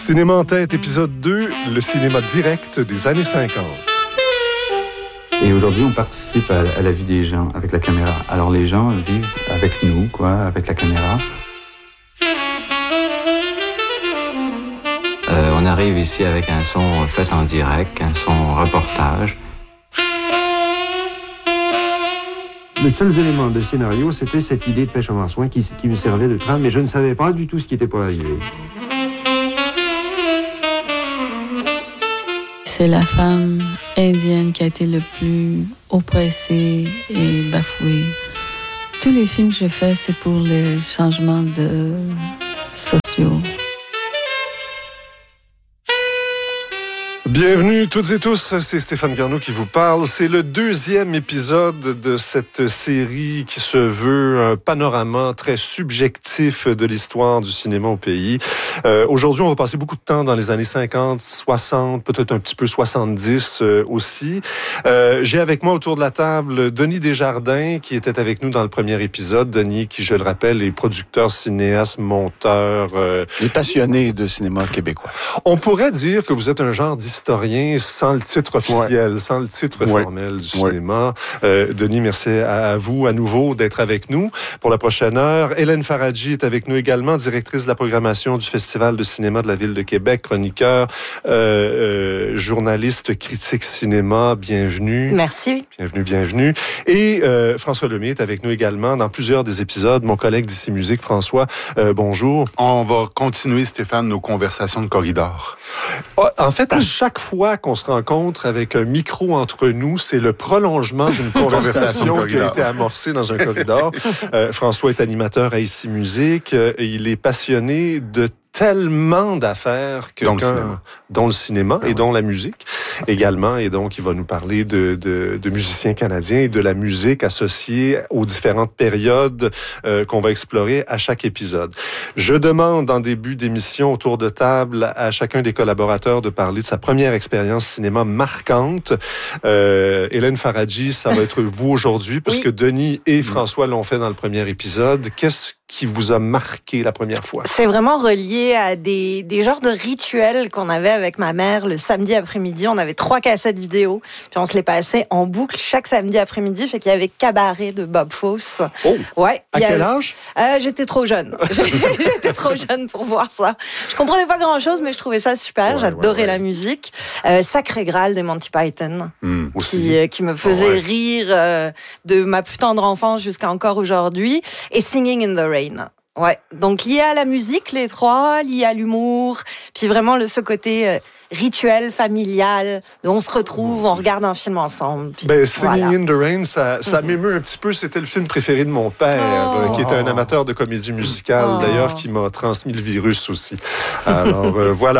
Cinéma en tête, épisode 2, le cinéma direct des années 50. Et aujourd'hui, on participe à la vie des gens avec la caméra. Alors les gens vivent avec nous, avec la caméra. On arrive ici avec un son fait en direct, un son reportage. Les seuls éléments de scénario, c'était cette idée de pêche en marsouin qui me servait de trame, mais je ne savais pas du tout ce qui était pour arriver. C'est la femme indienne qui a été le plus oppressée et bafouée. Tous les films que je fais, c'est pour les changements sociaux. Bienvenue toutes et tous, c'est Stéphane Garneau qui vous parle. C'est le deuxième épisode de cette série qui se veut un panorama très subjectif de l'histoire du cinéma au pays. Aujourd'hui, on va passer beaucoup de temps dans les années 50, 60, peut-être un petit peu 70 aussi. J'ai avec moi autour de la table Denis Desjardins qui était avec nous dans le premier épisode. Denis qui, je le rappelle, est producteur, cinéaste, monteur. Et passionné de cinéma québécois. On pourrait dire que vous êtes un genre d'historien sans le titre officiel, sans le titre formel du cinéma. Denis, merci à vous à nouveau d'être avec nous pour la prochaine heure. Hélène Faradji est avec nous également, directrice de la programmation du Festival de cinéma de la Ville de Québec, chroniqueur, journaliste, critique cinéma. Bienvenue. Merci. Bienvenue. Et François Lemay est avec nous également dans plusieurs des épisodes. Mon collègue d'ici Musique, François, bonjour. On va continuer, Stéphane, nos conversations de corridor. En fait, à chaque fois qu'on se rencontre avec un micro entre nous, c'est le prolongement d'une conversation qui a été amorcée dans un corridor. François est animateur à Ici Musique. Il est passionné de tellement d'affaires dont le cinéma et dont la musique également. Et donc, il va nous parler de musiciens canadiens et de la musique associée aux différentes périodes qu'on va explorer à chaque épisode. Je demande en début d'émission autour de table à chacun des collaborateurs de parler de sa première expérience cinéma marquante. Hélène Faradji, ça va être vous aujourd'hui, puisque Denis et François l'ont fait dans le premier épisode. Qu'est-ce qui vous a marqué la première fois? C'est vraiment relié à des genres de rituels qu'on avait avec ma mère le samedi après-midi. On avait 3 cassettes vidéo, puis on se les passait en boucle chaque samedi après-midi. Fait qu'il y avait Cabaret de Bob Fosse. Oh! Ouais. À quel âge? J'étais trop jeune. J'étais trop jeune pour voir ça. Je comprenais pas grand-chose, mais je trouvais ça super. J'adorais la musique. Sacré Graal des Monty Python, qui me faisait rire de ma plus tendre enfance jusqu'à encore aujourd'hui. Et Singing in the Rain. Ouais, donc lié à la musique, les 3, lié à l'humour, puis vraiment ce côté rituel, familial, on se retrouve, on regarde un film ensemble. Singing in the Rain, ça m'émeut un petit peu. C'était le film préféré de mon père, qui était un amateur de comédie musicale, d'ailleurs, qui m'a transmis le virus aussi. Alors, voilà.